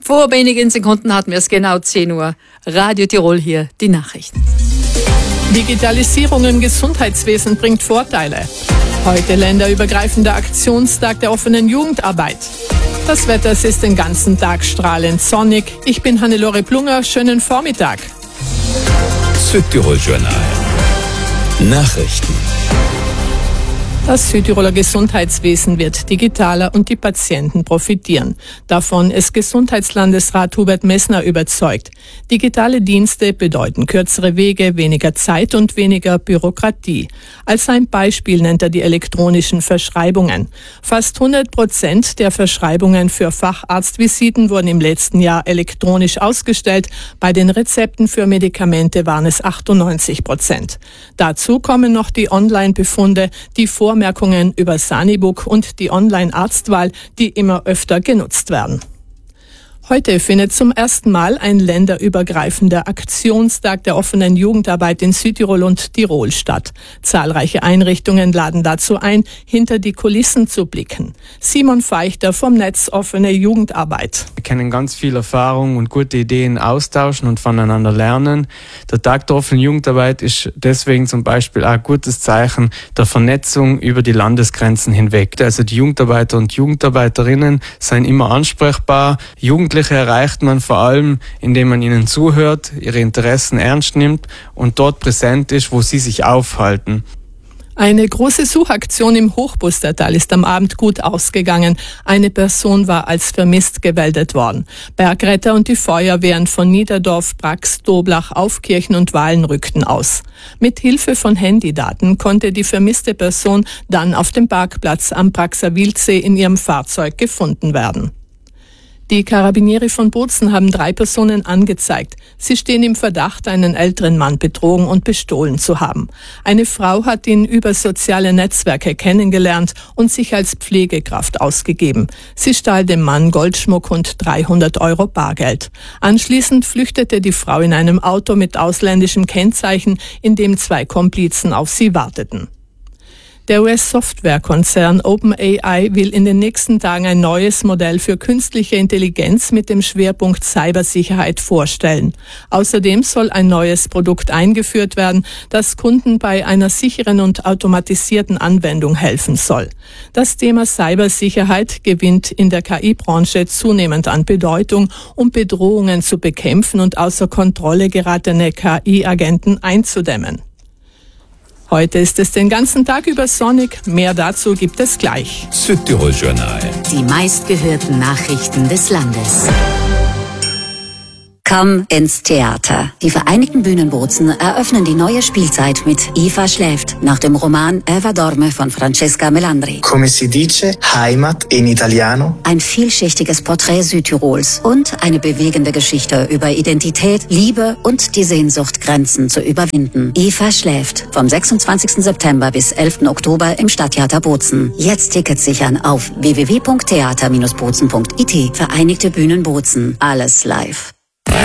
Vor wenigen Sekunden hatten wir es genau 10 Uhr. Radio Tirol hier, die Nachrichten. Digitalisierung im Gesundheitswesen bringt Vorteile. Heute länderübergreifender Aktionstag der offenen Jugendarbeit. Das Wetter ist den ganzen Tag strahlend sonnig. Ich bin Hannelore Plunger. Schönen Vormittag. Südtirol Journal. Nachrichten. Das Südtiroler Gesundheitswesen wird digitaler und die Patienten profitieren. Davon ist Gesundheitslandesrat Hubert Messner überzeugt. Digitale Dienste bedeuten kürzere Wege, weniger Zeit und weniger Bürokratie. Als ein Beispiel nennt er die elektronischen Verschreibungen. Fast 100% der Verschreibungen für Facharztvisiten wurden im letzten Jahr elektronisch ausgestellt. Bei den Rezepten für Medikamente waren es 98%. Dazu kommen noch die Online-Befunde, die Vormerkungen über Sanibook und die Online-Arztwahl, die immer öfter genutzt werden. Heute findet zum ersten Mal ein länderübergreifender Aktionstag der offenen Jugendarbeit in Südtirol und Tirol statt. Zahlreiche Einrichtungen laden dazu ein, hinter die Kulissen zu blicken. Simon Feichter vom Netz Offene Jugendarbeit. Wir können ganz viel Erfahrung und gute Ideen austauschen und voneinander lernen. Der Tag der offenen Jugendarbeit ist deswegen zum Beispiel auch ein gutes Zeichen der Vernetzung über die Landesgrenzen hinweg. Also die Jugendarbeiter und Jugendarbeiterinnen sind immer ansprechbar. Jugendliche erreicht man vor allem, indem man ihnen zuhört, ihre Interessen ernst nimmt und dort präsent ist, wo sie sich aufhalten. Eine große Suchaktion im Hochbustertal ist am Abend gut ausgegangen. Eine Person war als vermisst gemeldet worden. Bergretter und die Feuerwehren von Niederdorf, Brax, Doblach, Aufkirchen und Wahlen rückten aus. Mit Hilfe von Handydaten konnte die vermisste Person dann auf dem Parkplatz am Braxer Wildsee in ihrem Fahrzeug gefunden werden. Die Karabinieri von Bozen haben 3 Personen angezeigt. Sie stehen im Verdacht, einen älteren Mann betrogen und bestohlen zu haben. Eine Frau hat ihn über soziale Netzwerke kennengelernt und sich als Pflegekraft ausgegeben. Sie stahl dem Mann Goldschmuck und 300 € Bargeld. Anschließend flüchtete die Frau in einem Auto mit ausländischem Kennzeichen, in dem 2 Komplizen auf sie warteten. Der US-Softwarekonzern OpenAI will in den nächsten Tagen ein neues Modell für künstliche Intelligenz mit dem Schwerpunkt Cybersicherheit vorstellen. Außerdem soll ein neues Produkt eingeführt werden, das Kunden bei einer sicheren und automatisierten Anwendung helfen soll. Das Thema Cybersicherheit gewinnt in der KI-Branche zunehmend an Bedeutung, um Bedrohungen zu bekämpfen und außer Kontrolle geratene KI-Agenten einzudämmen. Heute ist es den ganzen Tag über sonnig. Mehr dazu gibt es gleich. Südtirol Journal. Die meistgehörten Nachrichten des Landes. Komm ins Theater. Die Vereinigten Bühnen Bozen eröffnen die neue Spielzeit mit Eva schläft, nach dem Roman Eva dorme von Francesca Melandri. Come si dice, Heimat in Italiano. Ein vielschichtiges Porträt Südtirols und eine bewegende Geschichte über Identität, Liebe und die Sehnsucht, Grenzen zu überwinden. Eva schläft, vom 26. September bis 11. Oktober im Stadttheater Bozen. Jetzt Tickets sichern auf www.theater-bozen.it. Vereinigte Bühnen Bozen. Alles live.